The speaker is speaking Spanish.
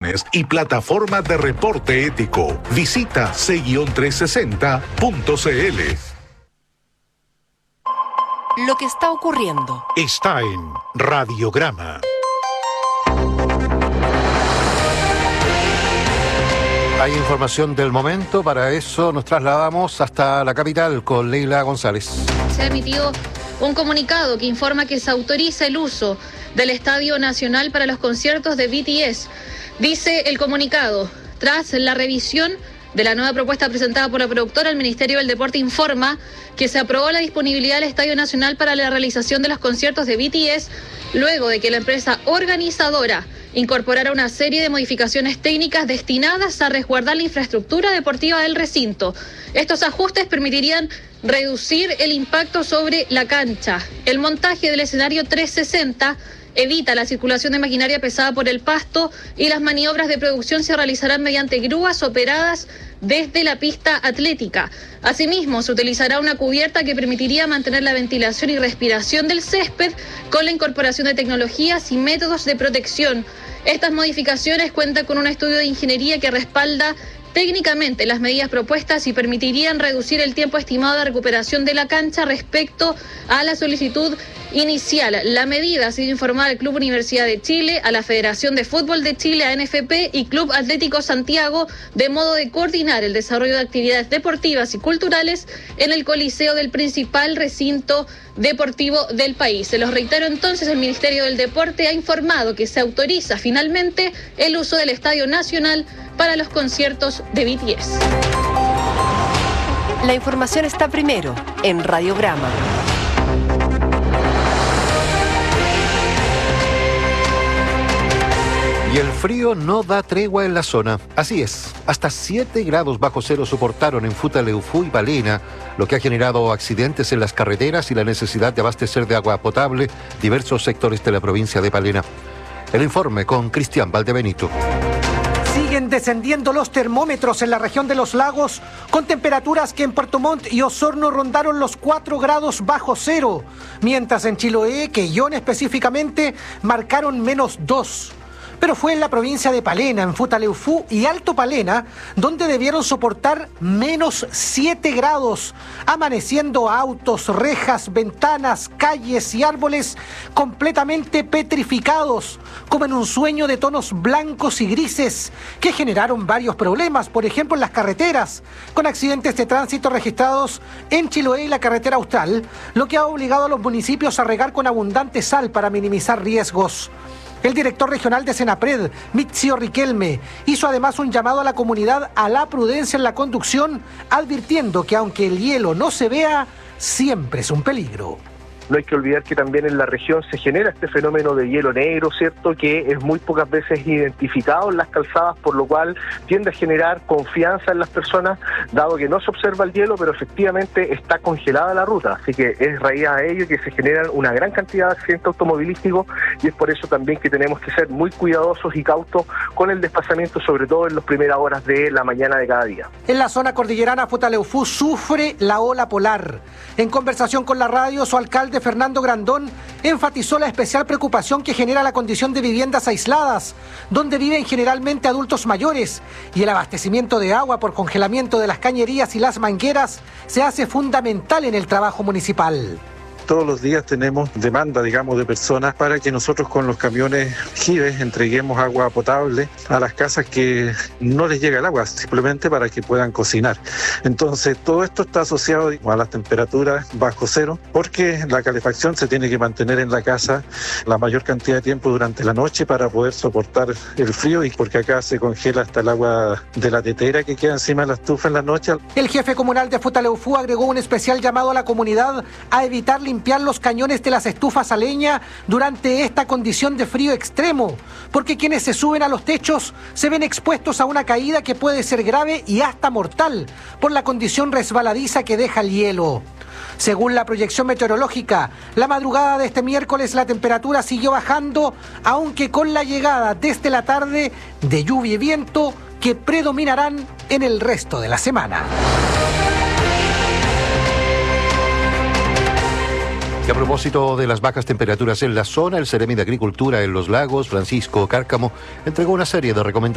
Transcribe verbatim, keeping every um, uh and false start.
aplicaciones y plataformas de reporte ético. Visita c trescientos sesenta punto c l. Lo que está ocurriendo está en Radiograma. Hay información del momento, para eso nos trasladamos hasta la capital con Leila González. Se ha emitido un comunicado que informa que se autoriza el uso del Estadio Nacional para los conciertos de B T S. Dice el comunicado, tras la revisión de la nueva propuesta presentada por la productora, el Ministerio del Deporte informa que se aprobó la disponibilidad del Estadio Nacional para la realización de los conciertos de B T S, luego de que la empresa organizadora incorporara una serie de modificaciones técnicas destinadas a resguardar la infraestructura deportiva del recinto. Estos ajustes permitirían reducir el impacto sobre la cancha. El montaje del escenario trescientos sesenta evita la circulación de maquinaria pesada por el pasto y las maniobras de producción se realizarán mediante grúas operadas desde la pista atlética. Asimismo, se utilizará una cubierta que permitiría mantener la ventilación y respiración del césped con la incorporación de tecnologías y métodos de protección. Estas modificaciones cuentan con un estudio de ingeniería que respalda técnicamente las medidas propuestas y permitirían reducir el tiempo estimado de recuperación de la cancha respecto a la solicitud inicial. La medida ha sido informada al Club Universidad de Chile, a la Federación de Fútbol de Chile, a N F P y Club Atlético Santiago, de modo de coordinar el desarrollo de actividades deportivas y culturales en el Coliseo del principal recinto deportivo del país. Se los reitero entonces, el Ministerio del Deporte ha informado que se autoriza finalmente el uso del Estadio Nacional para los conciertos de B T S. La información está primero en Radiograma. Y el frío no da tregua en la zona. Así es, hasta siete grados bajo cero soportaron en Futaleufú y Palena, lo que ha generado accidentes en las carreteras y la necesidad de abastecer de agua potable diversos sectores de la provincia de Palena. El informe con Cristian Valdebenito. Siguen descendiendo los termómetros en la región de los lagos, con temperaturas que en Puerto Montt y Osorno rondaron los cuatro grados bajo cero, mientras en Chiloé, Quellón específicamente, marcaron menos dos. Pero fue en la provincia de Palena, en Futaleufú y Alto Palena, donde debieron soportar menos siete grados, amaneciendo autos, rejas, ventanas, calles y árboles completamente petrificados, como en un sueño de tonos blancos y grises, que generaron varios problemas, por ejemplo en las carreteras, con accidentes de tránsito registrados en Chiloé y la carretera austral, lo que ha obligado a los municipios a regar con abundante sal para minimizar riesgos. El director regional de Senapred, Mitzio Riquelme, hizo además un llamado a la comunidad a la prudencia en la conducción, advirtiendo que aunque el hielo no se vea, siempre es un peligro. No hay que olvidar que también en la región se genera este fenómeno de hielo negro, ¿cierto?, que es muy pocas veces identificado en las calzadas, por lo cual tiende a generar confianza en las personas, dado que no se observa el hielo, pero efectivamente está congelada la ruta. Así que es raíz a ello que se generan una gran cantidad de accidentes automovilísticos, y es por eso también que tenemos que ser muy cuidadosos y cautos con el desplazamiento, sobre todo en las primeras horas de la mañana de cada día. En la zona cordillerana, Futaleufú sufre la ola polar. En conversación con la radio, su alcalde Fernando Grandón enfatizó la especial preocupación que genera la condición de viviendas aisladas, donde viven generalmente adultos mayores, y el abastecimiento de agua por congelamiento de las cañerías y las mangueras se hace fundamental en el trabajo municipal. Todos los días tenemos demanda, digamos, de personas para que nosotros con los camiones Gives entreguemos agua potable a las casas que no les llega el agua, simplemente para que puedan cocinar. Entonces, todo esto está asociado a las temperaturas bajo cero, porque la calefacción se tiene que mantener en la casa la mayor cantidad de tiempo durante la noche para poder soportar el frío, y porque acá se congela hasta el agua de la tetera que queda encima de la estufa en la noche. El jefe comunal de Futaleufú agregó un especial llamado a la comunidad a evitar limpiar los cañones de las estufas a leña durante esta condición de frío extremo, porque quienes se suben a los techos se ven expuestos a una caída que puede ser grave y hasta mortal por la condición resbaladiza que deja el hielo. Según la proyección meteorológica, la madrugada de este miércoles la temperatura siguió bajando, aunque con la llegada desde la tarde de lluvia y viento que predominarán en el resto de la semana. Y a propósito de las bajas temperaturas en la zona, el Seremi de Agricultura en los Lagos, Francisco Cárcamo, entregó una serie de recomendaciones